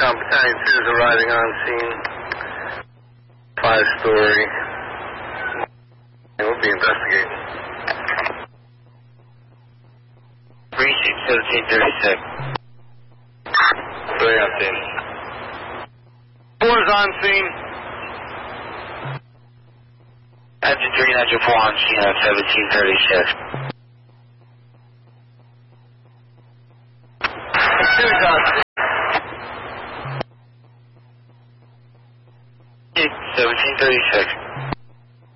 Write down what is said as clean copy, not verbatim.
Battalion 2 is arriving on scene. 5-story. We'll be investigating. Precinct 1736. 3 on scene. 4's on scene. Engine 3 and Engine 4 on scene at 1736. 2's on scene. 1736.